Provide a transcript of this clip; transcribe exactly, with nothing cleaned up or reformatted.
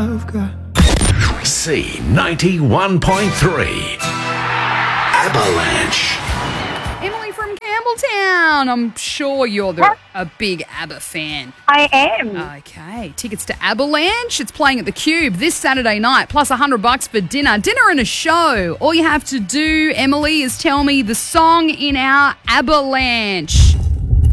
I've got. C ninety-one point three. Avalanche. Emily from Campbelltown. I'm sure you're the, a big ABBA fan. I am. Okay. Tickets to Avalanche. It's playing at the Cube this Saturday night, plus one hundred bucks for dinner. Dinner and a show. All you have to do, Emily, is tell me the song in our Avalanche.